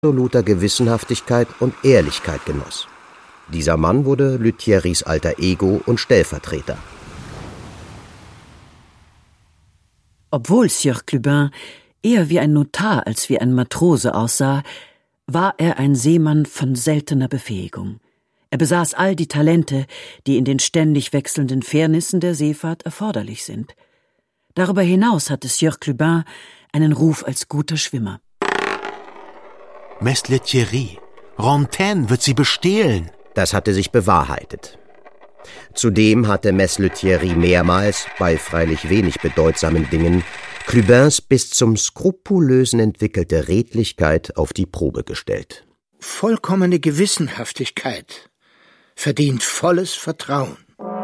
absoluter Gewissenhaftigkeit und Ehrlichkeit genoss. Dieser Mann wurde Lethierrys alter Ego und Stellvertreter. Obwohl Sieur Clubin eher wie ein Notar als wie ein Matrose aussah, war er ein Seemann von seltener Befähigung. Er besaß all die Talente, die in den ständig wechselnden Fährnissen der Seefahrt erforderlich sind. Darüber hinaus hatte Sieur Clubin einen Ruf als guter Schwimmer. Mess Lethierry, Rantaine wird sie bestehlen. Das hatte sich bewahrheitet. Zudem hatte Mess Lethierry mehrmals, bei freilich wenig bedeutsamen Dingen, Clubins bis zum Skrupulösen entwickelte Redlichkeit auf die Probe gestellt. Vollkommene Gewissenhaftigkeit verdient volles Vertrauen.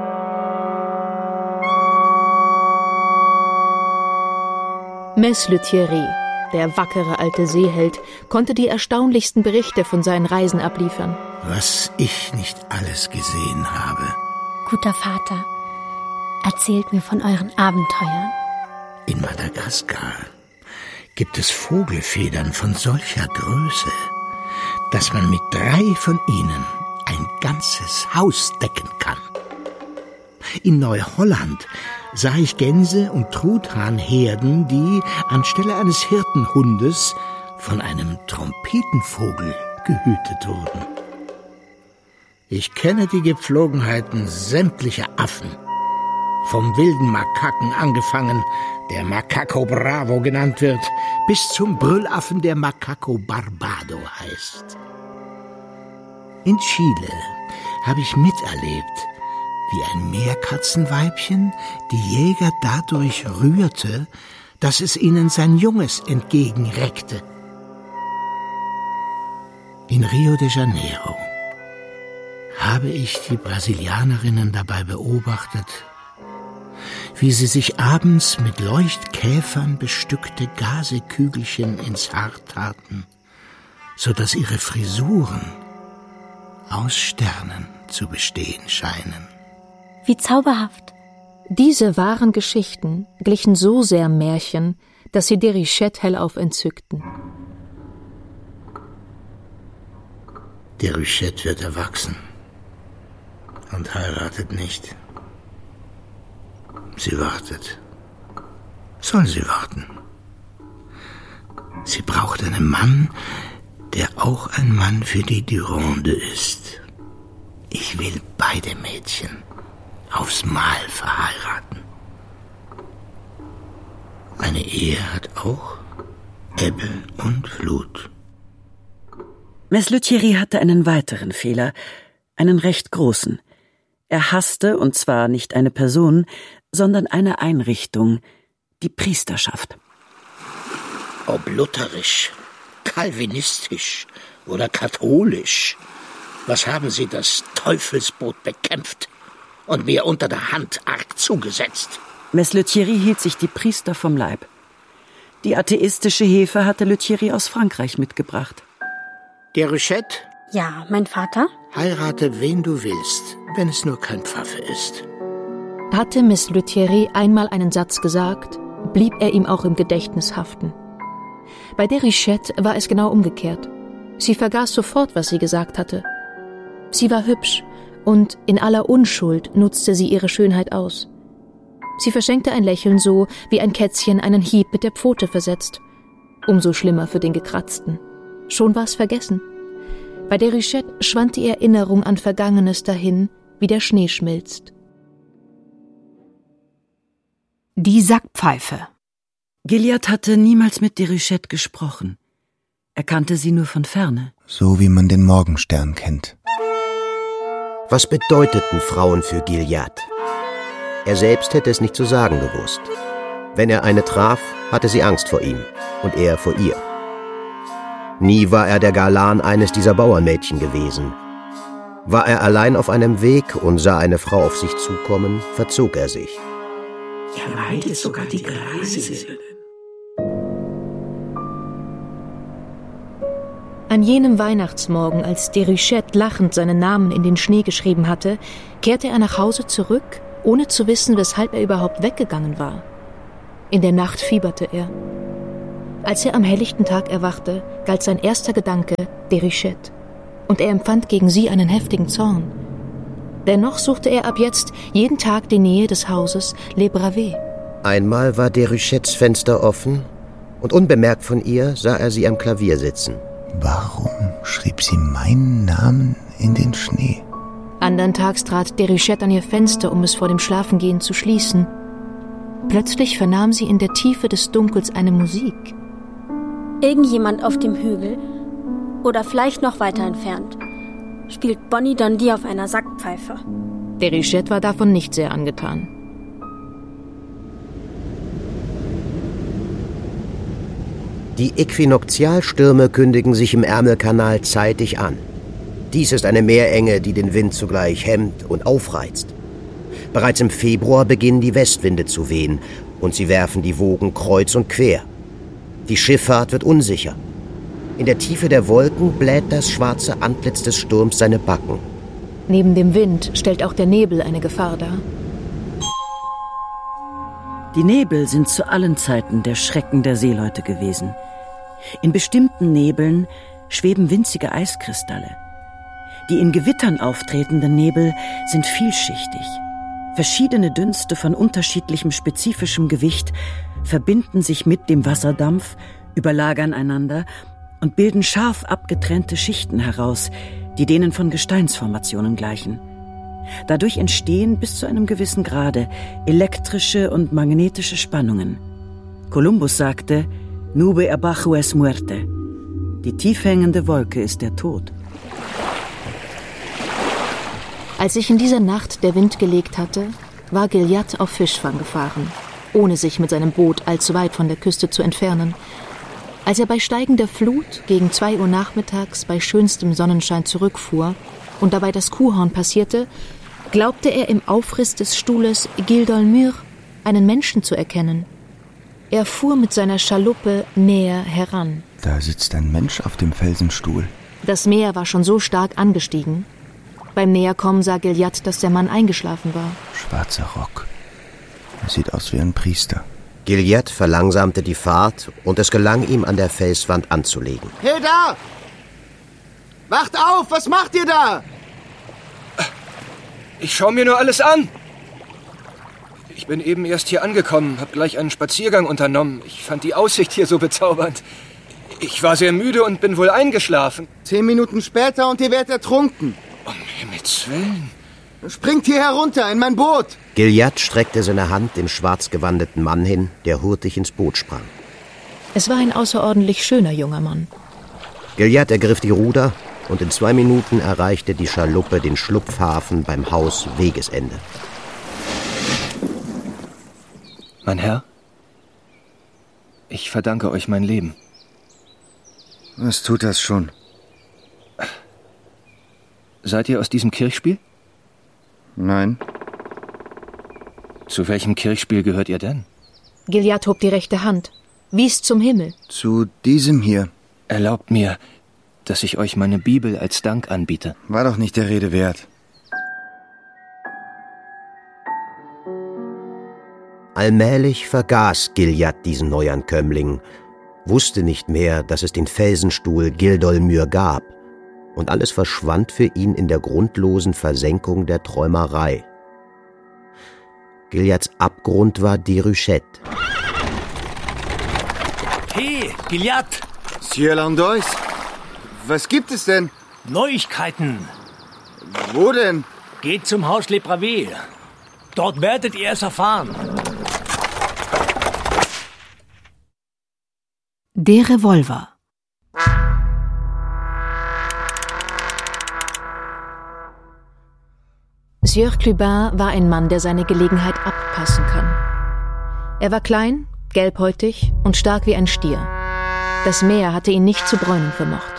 Mess Lethierry, der wackere alte Seeheld, konnte die erstaunlichsten Berichte von seinen Reisen abliefern. Was ich nicht alles gesehen habe. Guter Vater, erzählt mir von euren Abenteuern. In Madagaskar gibt es Vogelfedern von solcher Größe, dass man mit 3 von ihnen ein ganzes Haus decken kann. In Neuholland sah ich Gänse- und Truthahnherden, die anstelle eines Hirtenhundes von einem Trompetenvogel gehütet wurden. Ich kenne die Gepflogenheiten sämtlicher Affen, vom wilden Makaken angefangen, der Macaco Bravo genannt wird, bis zum Brüllaffen, der Macaco Barbado heißt. In Chile habe ich miterlebt, wie ein Meerkatzenweibchen die Jäger dadurch rührte, dass es ihnen sein Junges entgegenreckte. In Rio de Janeiro habe ich die Brasilianerinnen dabei beobachtet, wie sie sich abends mit Leuchtkäfern bestückte Gasekügelchen ins Haar taten, so dass ihre Frisuren aus Sternen zu bestehen scheinen. Wie zauberhaft. Diese wahren Geschichten glichen so sehr Märchen, dass sie Déruchette hellauf entzückten. Déruchette wird erwachsen und heiratet nicht. Sie wartet. Soll sie warten? Sie braucht einen Mann, der auch ein Mann für die Durande ist. Ich will beide Mädchen aufs Mal verheiraten. Eine Ehe hat auch Ebbe und Flut. Mess Lethierry hatte einen weiteren Fehler, einen recht großen. Er hasste, und zwar nicht eine Person, sondern eine Einrichtung, die Priesterschaft. Ob lutherisch, kalvinistisch oder katholisch, was haben Sie das Teufelsboot bekämpft und mir unter der Hand arg zugesetzt? Mess Lethierry hielt sich die Priester vom Leib. Die atheistische Hefe hatte Lethierry aus Frankreich mitgebracht. Déruchette? Ja, mein Vater? Heirate, wen du willst, wenn es nur kein Pfaffe ist. Hatte Mess Lethierry einmal einen Satz gesagt, blieb er ihm auch im Gedächtnis haften. Bei Déruchette war es genau umgekehrt. Sie vergaß sofort, was sie gesagt hatte. Sie war hübsch und in aller Unschuld nutzte sie ihre Schönheit aus. Sie verschenkte ein Lächeln so, wie ein Kätzchen einen Hieb mit der Pfote versetzt. Umso schlimmer für den Gekratzten. Schon war's vergessen. Bei Déruchette schwand die Erinnerung an Vergangenes dahin, wie der Schnee schmilzt. Die Sackpfeife. Gilliatt hatte niemals mit Déruchette gesprochen. Er kannte sie nur von ferne. So wie man den Morgenstern kennt. Was bedeuteten Frauen für Gilliatt? Er selbst hätte es nicht zu sagen gewusst. Wenn er eine traf, hatte sie Angst vor ihm und er vor ihr. Nie war er der Galan eines dieser Bauernmädchen gewesen. War er allein auf einem Weg und sah eine Frau auf sich zukommen, verzog er sich. Er meidet sogar die Greise. An jenem Weihnachtsmorgen, als Déruchette lachend seinen Namen in den Schnee geschrieben hatte, kehrte er nach Hause zurück, ohne zu wissen, weshalb er überhaupt weggegangen war. In der Nacht fieberte er. Als er am helllichten Tag erwachte, galt sein erster Gedanke Déruchette, und er empfand gegen sie einen heftigen Zorn. Dennoch suchte er ab jetzt jeden Tag die Nähe des Hauses Les Bravées. Einmal war Déruchettes Fenster offen und unbemerkt von ihr sah er sie am Klavier sitzen. Warum schrieb sie meinen Namen in den Schnee? Andern Tags trat Déruchette an ihr Fenster, um es vor dem Schlafengehen zu schließen. Plötzlich vernahm sie in der Tiefe des Dunkels eine Musik. Irgendjemand auf dem Hügel oder vielleicht noch weiter entfernt spielt Bonnie Dundee auf einer Sackpfeife. Déruchette war davon nicht sehr angetan. Die Äquinoktialstürme kündigen sich im Ärmelkanal zeitig an. Dies ist eine Meerenge, die den Wind zugleich hemmt und aufreizt. Bereits im Februar beginnen die Westwinde zu wehen und sie werfen die Wogen kreuz und quer. Die Schifffahrt wird unsicher. In der Tiefe der Wolken bläht das schwarze Antlitz des Sturms seine Backen. Neben dem Wind stellt auch der Nebel eine Gefahr dar. Die Nebel sind zu allen Zeiten der Schrecken der Seeleute gewesen. In bestimmten Nebeln schweben winzige Eiskristalle. Die in Gewittern auftretenden Nebel sind vielschichtig. Verschiedene Dünste von unterschiedlichem spezifischem Gewicht verbinden sich mit dem Wasserdampf, überlagern einander und bilden scharf abgetrennte Schichten heraus, die denen von Gesteinsformationen gleichen. Dadurch entstehen bis zu einem gewissen Grade elektrische und magnetische Spannungen. Kolumbus sagte, Nube abajo es muerte. Die tief hängende Wolke ist der Tod. Als sich in dieser Nacht der Wind gelegt hatte, war Gilliatt auf Fischfang gefahren, ohne sich mit seinem Boot allzu weit von der Küste zu entfernen. Als er bei steigender Flut gegen 2 Uhr nachmittags bei schönstem Sonnenschein zurückfuhr und dabei das Kuhhorn passierte, glaubte er im Aufriss des Stuhles Gilles d'Olmure einen Menschen zu erkennen. Er fuhr mit seiner Schaluppe näher heran. Da sitzt ein Mensch auf dem Felsenstuhl. Das Meer war schon so stark angestiegen. Beim Näherkommen sah Gilliatt, dass der Mann eingeschlafen war. Schwarzer Rock. Er sieht aus wie ein Priester. Gilliatt verlangsamte die Fahrt und es gelang ihm, an der Felswand anzulegen. Hey da! Wacht auf! Was macht ihr da? Ich schaue mir nur alles an. Ich bin eben erst hier angekommen, habe gleich einen Spaziergang unternommen. Ich fand die Aussicht hier so bezaubernd. Ich war sehr müde und bin wohl eingeschlafen. 10 Minuten später und ihr werdet ertrunken. Um Himmels Willen. Springt hier herunter, in mein Boot! Gilliatt streckte seine Hand dem schwarzgewandeten Mann hin, der hurtig ins Boot sprang. Es war ein außerordentlich schöner junger Mann. Gilliatt ergriff die Ruder und in 2 Minuten erreichte die Schaluppe den Schlupfhafen beim Haus Wegesende. Mein Herr, ich verdanke euch mein Leben. Was tut das schon? Seid ihr aus diesem Kirchspiel? Nein. Zu welchem Kirchspiel gehört ihr denn? Gilliatt hob die rechte Hand, wies zum Himmel. Zu diesem hier. Erlaubt mir, dass ich euch meine Bibel als Dank anbiete. War doch nicht der Rede wert. Allmählich vergaß Gilliatt diesen Neuankömmling, wusste nicht mehr, dass es den Felsenstuhl Gilles d'Olmure gab, und alles verschwand für ihn in der grundlosen Versenkung der Träumerei. Gilliatts Abgrund war Déruchette. Hey, Gilliatt! Sieur Landois, was gibt es denn? Neuigkeiten. Wo denn? Geht zum Haus Les Bravées. Dort werdet ihr es erfahren. Der Revolver. Sieur Clubin war ein Mann, der seine Gelegenheit abpassen kann. Er war klein, gelbhäutig und stark wie ein Stier. Das Meer hatte ihn nicht zu bräunen vermocht.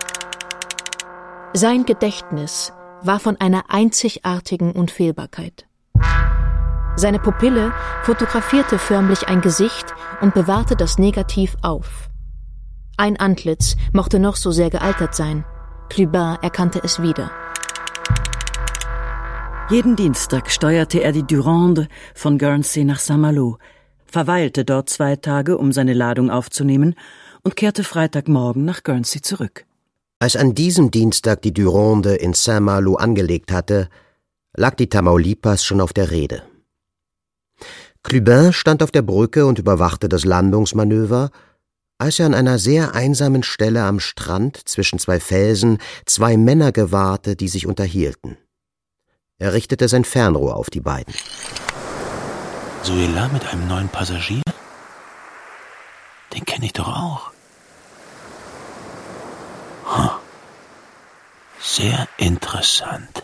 Sein Gedächtnis war von einer einzigartigen Unfehlbarkeit. Seine Pupille fotografierte förmlich ein Gesicht und bewahrte das Negativ auf. Ein Antlitz mochte noch so sehr gealtert sein. Clubin erkannte es wieder. Jeden Dienstag steuerte er die Durande von Guernsey nach Saint-Malo, verweilte dort 2 Tage, um seine Ladung aufzunehmen, und kehrte Freitagmorgen nach Guernsey zurück. Als an diesem Dienstag die Durande in Saint-Malo angelegt hatte, lag die Tamaulipas schon auf der Reede. Clubin stand auf der Brücke und überwachte das Landungsmanöver, als er an einer sehr einsamen Stelle am Strand zwischen 2 Felsen 2 Männer gewahrte, die sich unterhielten. Er richtete sein Fernrohr auf die beiden. Zuela mit einem neuen Passagier? Den kenne ich doch auch. Sehr interessant.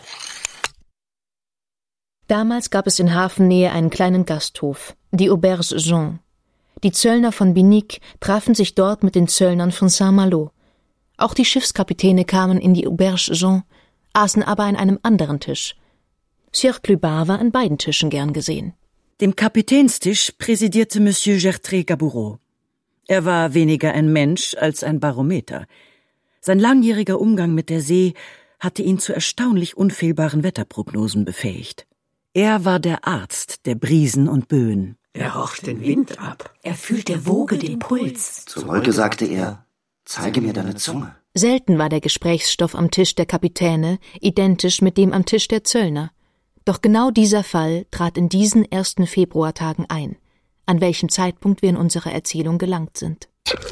Damals gab es in Hafennähe einen kleinen Gasthof, die Auberge Jean. Die Zöllner von Binic trafen sich dort mit den Zöllnern von Saint-Malo. Auch die Schiffskapitäne kamen in die Auberge Jean, aßen aber an einem anderen Tisch. Sieur Clubin war an beiden Tischen gern gesehen. Dem Kapitänstisch präsidierte Monsieur Gertrais-Gaboureau. Er war weniger ein Mensch als ein Barometer. Sein langjähriger Umgang mit der See hatte ihn zu erstaunlich unfehlbaren Wetterprognosen befähigt. Er war der Arzt der Brisen und Böen. Er horcht den Wind ab. Er fühlt der Woge den Puls. Zur Wolke sagte er, zeige mir deine Zunge. Selten war der Gesprächsstoff am Tisch der Kapitäne identisch mit dem am Tisch der Zöllner. Doch genau dieser Fall trat in diesen ersten Februartagen ein, an welchem Zeitpunkt wir in unserer Erzählung gelangt sind.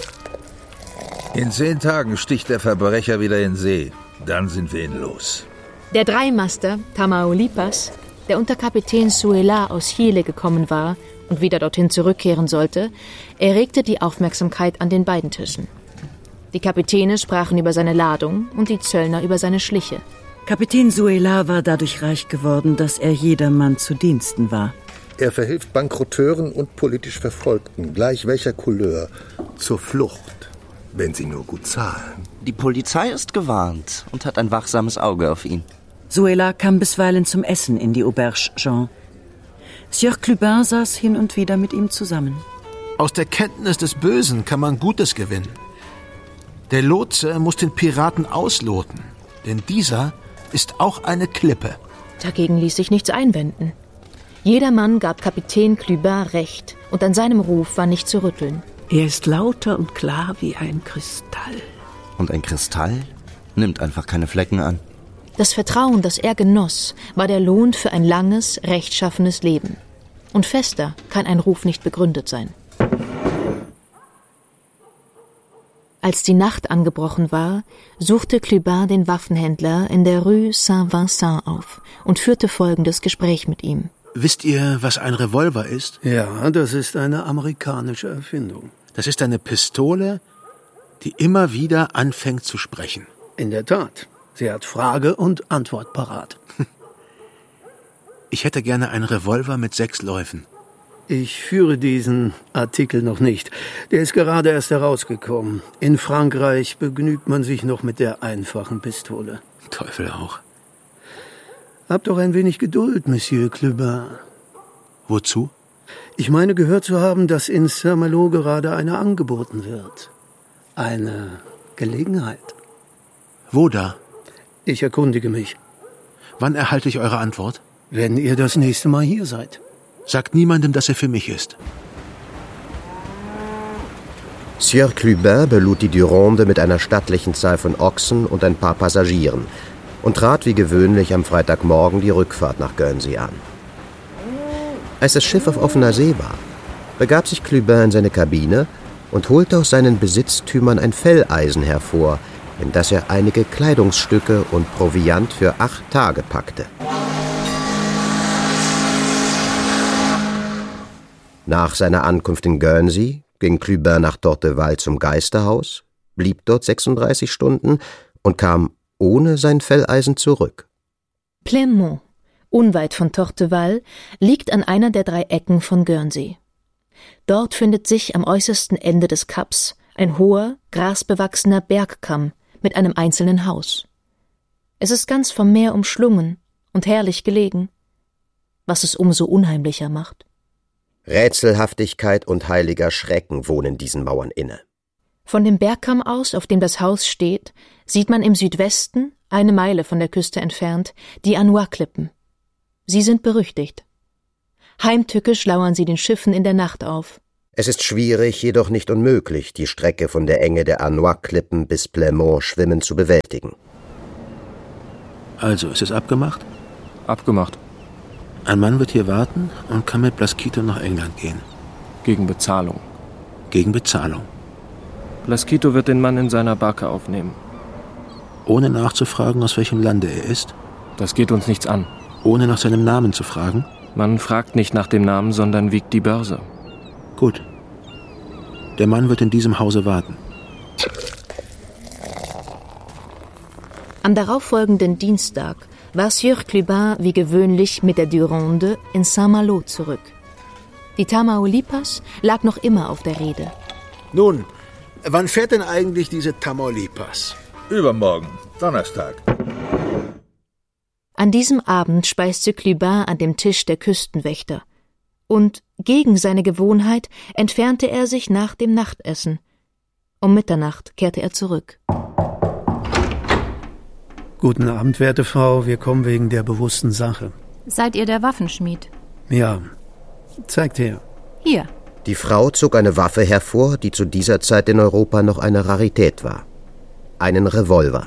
In 10 Tagen sticht der Verbrecher wieder in See. Dann sind wir ihn los. Der Dreimaster Tamaulipas, der unter Kapitän Zuela aus Chile gekommen war und wieder dorthin zurückkehren sollte, erregte die Aufmerksamkeit an den beiden Tischen. Die Kapitäne sprachen über seine Ladung und die Zöllner über seine Schliche. Kapitän Zuela war dadurch reich geworden, dass er jedermann zu Diensten war. Er verhilft Bankerotteuren und politisch Verfolgten, gleich welcher Couleur, zur Flucht, wenn sie nur gut zahlen. Die Polizei ist gewarnt und hat ein wachsames Auge auf ihn. Zuela kam bisweilen zum Essen in die Auberge Jean. Sieur Clubin saß hin und wieder mit ihm zusammen. Aus der Kenntnis des Bösen kann man Gutes gewinnen. Der Lotse muss den Piraten ausloten, denn dieser ist auch eine Klippe. Dagegen ließ sich nichts einwenden. Jedermann gab Kapitän Clubin recht, und an seinem Ruf war nicht zu rütteln. Er ist lauter und klar wie ein Kristall. Und ein Kristall nimmt einfach keine Flecken an. Das Vertrauen, das er genoss, war der Lohn für ein langes, rechtschaffenes Leben. Und fester kann ein Ruf nicht begründet sein. Als die Nacht angebrochen war, suchte Clubin den Waffenhändler in der Rue Saint-Vincent auf und führte folgendes Gespräch mit ihm. Wisst ihr, was ein Revolver ist? Ja, das ist eine amerikanische Erfindung. Das ist eine Pistole, die immer wieder anfängt zu sprechen. In der Tat. Sie hat Frage und Antwort parat. Ich hätte gerne einen Revolver mit 6 Läufen. Ich führe diesen Artikel noch nicht. Der ist gerade erst herausgekommen. In Frankreich begnügt man sich noch mit der einfachen Pistole. Teufel auch. Habt doch ein wenig Geduld, Monsieur Clubin. Wozu? Ich meine gehört zu haben, dass in Saint-Malo gerade eine angeboten wird. Eine Gelegenheit. Wo da? Ich erkundige mich. Wann erhalte ich eure Antwort? Wenn ihr das nächste Mal hier seid. Sagt niemandem, dass er für mich ist. Sieur Clubin belud die Durande mit einer stattlichen Zahl von Ochsen und ein paar Passagieren und trat wie gewöhnlich am Freitagmorgen die Rückfahrt nach Guernsey an. Als das Schiff auf offener See war, begab sich Clubin in seine Kabine und holte aus seinen Besitztümern ein Felleisen hervor, in das er einige Kleidungsstücke und Proviant für 8 Tage packte. Nach seiner Ankunft in Guernsey ging Clubin nach Torteval zum Geisterhaus, blieb dort 36 Stunden und kam ohne sein Felleisen zurück. Pleinmont, unweit von Torteval, liegt an einer der 3 Ecken von Guernsey. Dort findet sich am äußersten Ende des Kaps ein hoher, grasbewachsener Bergkamm mit einem einzelnen Haus. Es ist ganz vom Meer umschlungen und herrlich gelegen, was es umso unheimlicher macht. Rätselhaftigkeit und heiliger Schrecken wohnen diesen Mauern inne. Von dem Bergkamm aus, auf dem das Haus steht, sieht man im Südwesten, 1 Meile von der Küste entfernt, die Anois-Klippen. Sie sind berüchtigt. Heimtückisch lauern sie den Schiffen in der Nacht auf. Es ist schwierig, jedoch nicht unmöglich, die Strecke von der Enge der Arnois-Klippen bis Pleinmont schwimmend zu bewältigen. Also, ist es abgemacht? Abgemacht. Ein Mann wird hier warten und kann mit Blasquito nach England gehen. Gegen Bezahlung. Gegen Bezahlung. Blasquito wird den Mann in seiner Barke aufnehmen. Ohne nachzufragen, aus welchem Lande er ist? Das geht uns nichts an. Ohne nach seinem Namen zu fragen? Man fragt nicht nach dem Namen, sondern wiegt die Börse. Gut. Der Mann wird in diesem Hause warten. Am darauffolgenden Dienstag war Sieur Clubin wie gewöhnlich mit der Durande in Saint-Malo zurück. Die Tamaulipas lag noch immer auf der Rede. Nun, wann fährt denn eigentlich diese Tamaulipas? Übermorgen, Donnerstag. An diesem Abend speiste Clubin an dem Tisch der Küstenwächter. Und gegen seine Gewohnheit entfernte er sich nach dem Nachtessen. Um Mitternacht kehrte er zurück. Guten Abend, werte Frau. Wir kommen wegen der bewussten Sache. Seid ihr der Waffenschmied? Ja. Zeigt her. Hier. Die Frau zog eine Waffe hervor, die zu dieser Zeit in Europa noch eine Rarität war. Einen Revolver.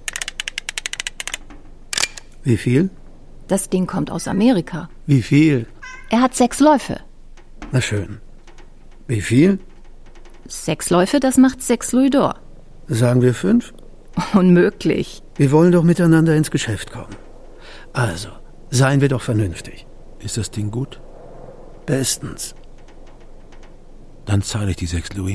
Wie viel? Das Ding kommt aus Amerika. Wie viel? Er hat 6 Läufe. Na schön. Wie viel? 6 Läufe, das macht 6 Louis d'Or. Sagen wir 5? Unmöglich. Wir wollen doch miteinander ins Geschäft kommen. Also, seien wir doch vernünftig. Ist das Ding gut? Bestens. Dann zahle ich die 6 Louis.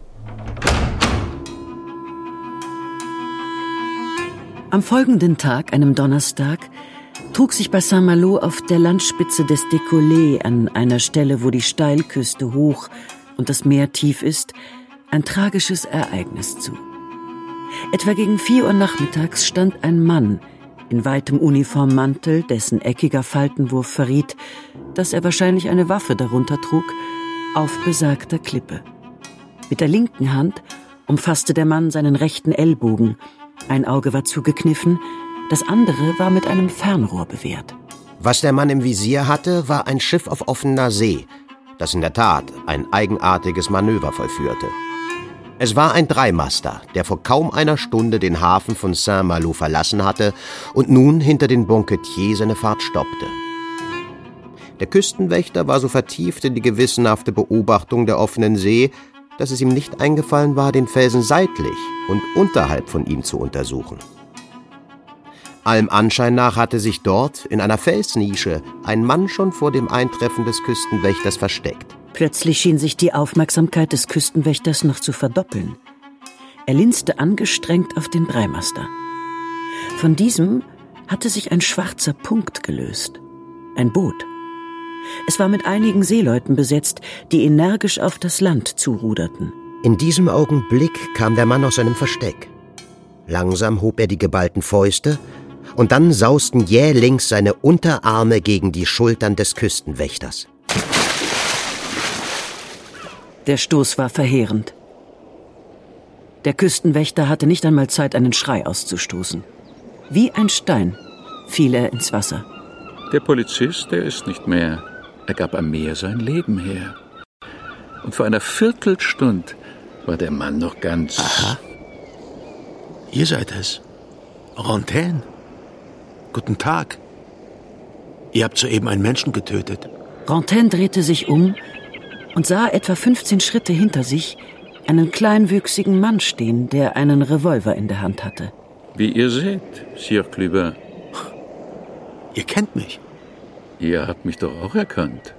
Am folgenden Tag, einem Donnerstag, trug sich bei Saint-Malo auf der Landspitze des Décollé, an einer Stelle, wo die Steilküste hoch und das Meer tief ist, ein tragisches Ereignis zu. Etwa gegen 4 Uhr nachmittags stand ein Mann in weitem Uniformmantel, dessen eckiger Faltenwurf verriet, dass er wahrscheinlich eine Waffe darunter trug, auf besagter Klippe. Mit der linken Hand umfasste der Mann seinen rechten Ellbogen. Ein Auge war zugekniffen, das andere war mit einem Fernrohr bewehrt. Was der Mann im Visier hatte, war ein Schiff auf offener See, das in der Tat ein eigenartiges Manöver vollführte. Es war ein Dreimaster, der vor kaum einer Stunde den Hafen von Saint-Malo verlassen hatte und nun hinter den Banquetiers seine Fahrt stoppte. Der Küstenwächter war so vertieft in die gewissenhafte Beobachtung der offenen See, dass es ihm nicht eingefallen war, den Felsen seitlich und unterhalb von ihm zu untersuchen. Allem Anschein nach hatte sich dort, in einer Felsnische, ein Mann schon vor dem Eintreffen des Küstenwächters versteckt. Plötzlich schien sich die Aufmerksamkeit des Küstenwächters noch zu verdoppeln. Er linste angestrengt auf den Dreimaster. Von diesem hatte sich ein schwarzer Punkt gelöst. Ein Boot. Es war mit einigen Seeleuten besetzt, die energisch auf das Land zuruderten. In diesem Augenblick kam der Mann aus seinem Versteck. Langsam hob er die geballten Fäuste, und dann sausten jählings seine Unterarme gegen die Schultern des Küstenwächters. Der Stoß war verheerend. Der Küstenwächter hatte nicht einmal Zeit, einen Schrei auszustoßen. Wie ein Stein fiel er ins Wasser. Der Polizist, der ist nicht mehr. Er gab am Meer sein Leben her. Und vor einer Viertelstunde war der Mann noch ganz... Aha. Ihr seid es. Rantaine. Guten Tag. Ihr habt soeben einen Menschen getötet. Rantaine drehte sich um und sah etwa 15 Schritte hinter sich einen kleinwüchsigen Mann stehen, der einen Revolver in der Hand hatte. Wie ihr seht, Sieur Clubin. Ihr kennt mich. Ihr habt mich doch auch erkannt.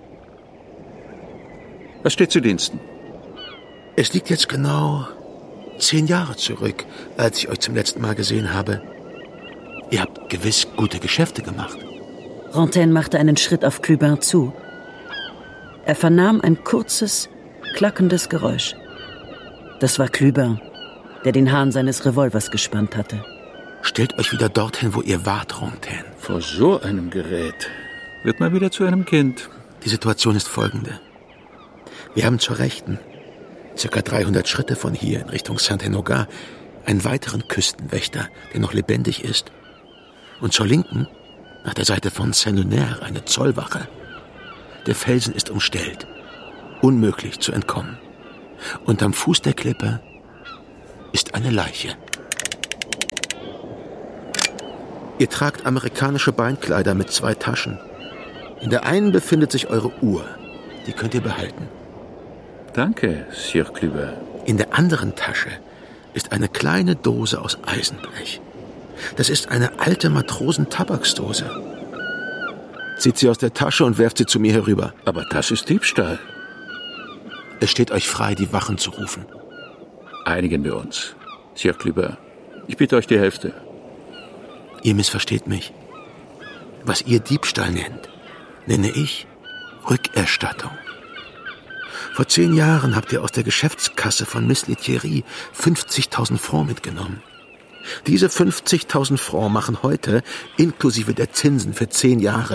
Was steht zu Diensten? Es liegt jetzt genau 10 Jahre zurück, als ich euch zum letzten Mal gesehen habe. Ihr habt gewiss gute Geschäfte gemacht. Rantaine machte einen Schritt auf Clubin zu. Er vernahm ein kurzes, klackendes Geräusch. Das war Clubin, der den Hahn seines Revolvers gespannt hatte. Stellt euch wieder dorthin, wo ihr wart, Rantaine. Vor so einem Gerät wird man wieder zu einem Kind. Die Situation ist folgende. Wir haben zur Rechten, ca. 300 Schritte von hier in Richtung Saint-Enogat, einen weiteren Küstenwächter, der noch lebendig ist. Und zur Linken, nach der Seite von Saint-Lunaire, eine Zollwache. Der Felsen ist umstellt. Unmöglich zu entkommen. Und am Fuß der Klippe ist eine Leiche. Ihr tragt amerikanische Beinkleider mit 2 Taschen. In der einen befindet sich eure Uhr. Die könnt ihr behalten. Danke, Sieur Clubin. In der anderen Tasche ist eine kleine Dose aus Eisenblech. Das ist eine alte Matrosen-Tabaksdose. Zieht sie aus der Tasche und werft sie zu mir herüber. Aber das ist Diebstahl. Es steht euch frei, die Wachen zu rufen. Einigen wir uns, Sieur Clubin. Ich biete euch die Hälfte. Ihr missversteht mich. Was ihr Diebstahl nennt, nenne ich Rückerstattung. Vor 10 Jahren habt ihr aus der Geschäftskasse von Miss Lethierry 50.000 Francs mitgenommen. Diese 50.000 Francs machen heute, inklusive der Zinsen für 10 Jahre,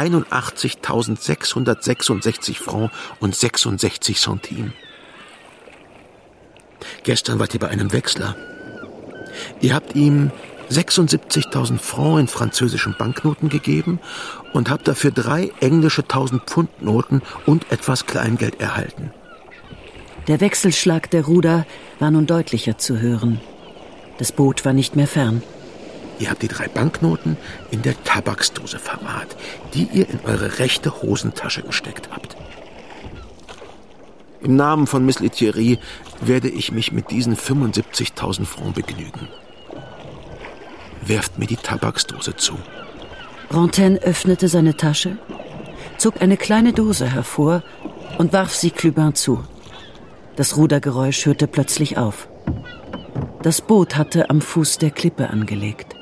81.666 Francs und 66 Centimes. Gestern wart ihr bei einem Wechsler. Ihr habt ihm 76.000 Francs in französischen Banknoten gegeben und habt dafür 3 englische 1000-Pfund-Noten und etwas Kleingeld erhalten. Der Wechselschlag der Ruder war nun deutlicher zu hören. Das Boot war nicht mehr fern. Ihr habt die 3 Banknoten in der Tabaksdose verwahrt, die ihr in eure rechte Hosentasche gesteckt habt. Im Namen von Miss Lethierry werde ich mich mit diesen 75.000 Francs begnügen. Werft mir die Tabaksdose zu. Rantaine öffnete seine Tasche, zog eine kleine Dose hervor und warf sie Clubin zu. Das Rudergeräusch hörte plötzlich auf. Das Boot hatte am Fuß der Klippe angelegt.